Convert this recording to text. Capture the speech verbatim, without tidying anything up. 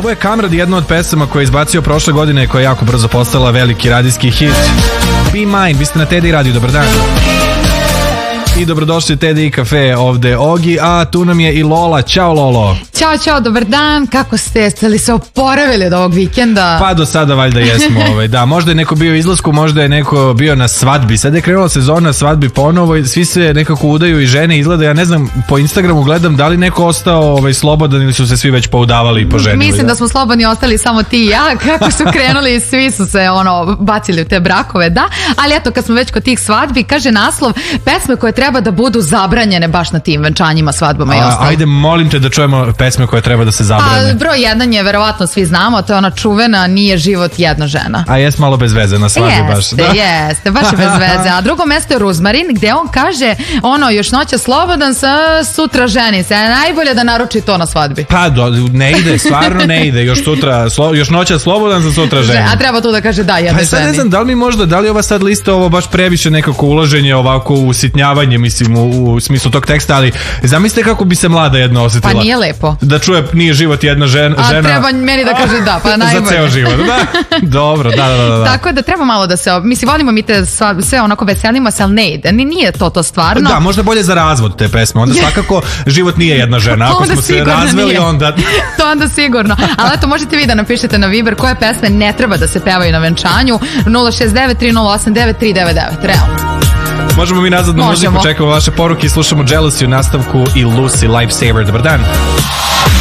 Ovo je Kamrad, jedna od pesama koje je izbacio prošle godine, koja je jako brzo postala veliki radijski hit. Be Mine, vi ste na T D I radiju, dobar dan. I dobrodošli u T D I kafe, ovde Ogi, a tu nam je i Lola. Ćao Lolo. Ćao, čao, dobar dan, kako ste, jeste li se oporavili od ovog vikenda? Pa do sada valjda jesmo, ovaj, da, možda je neko bio u izlasku, možda je neko bio na svadbi, sad je krenula sezona svadbi ponovo i svi se nekako udaju i žene izgleda, ja ne znam, po Instagramu gledam da li neko ostao ovaj, slobodan ili su se svi već poudavali i poženili. Mislim da, da smo slobodni ostali samo ti i ja, kako su krenuli svi su se ono bacili u te brakove, da, ali eto kad smo već kod tih svadbi, kaže naslov, pesme koje treba da budu zabranjene baš na tim venčanjima, svadbama i ostalo. Ajde, molim te da čujemo pesme koje treba da se zabrane. A, broj jedan je, verovatno svi znamo, to je ona čuvena Nije život jedna žena. A jes malo bez veze na svadbi baš. Jeste, da? jeste, baš je bez veze. A drugo mesto je Ruzmarin, gde on kaže, ono, još noća slobodan, sa sutra ženi se. Najbolje da naruči to na svadbi. Pa, do, ne ide, stvarno ne ide. Još sutra, slo, još noća slobodan, za sutra ženi. A treba tu da kaže da, jednoj pa, sad ženi. Ne znam, da li mi možda, da li ova sad lista ovo baš previše nekako ulaženje, ovako usitnjavanje, mislim, u, u smislu tog teksta, ali zamislite kako bi se mlada jedna osetila. Pa nije lepo. Da čuje Nije život jedna žena. A žena, treba meni da kaže da, pa najbolje. Za ceo život, da. Dobro, da, da, da, da. Tako da treba malo da se, mislim, volimo mi te sva, sve onako veselimo se, ali ne ide. Nije to to stvarno. Da, možda bolje za razvod te pesme. Onda svakako život nije jedna žena. Ako smo se razveli, nije. onda... To onda sigurno. Ali eto, možete vi da napišete na Viber koje pesme ne treba da se pevaju na venčanju. nula šest devet tri nula osam devet tri devet devet. Realno. Možemo mi nazad na muziku, čekamo vaše poruke i slušamo Jealousy u nastavku i Lucy Lifesaver. Dobar dan.